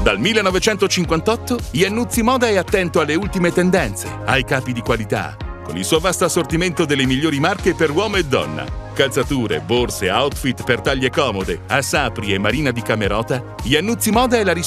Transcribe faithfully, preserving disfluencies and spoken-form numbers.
Dal millenovecentocinquantotto, Iannuzzi Moda è attento alle ultime tendenze, ai capi di qualità, con il suo vasto assortimento delle migliori marche per uomo e donna. Calzature, borse, outfit per taglie comode, a Sapri e Marina di Camerota, Iannuzzi Moda è la risposta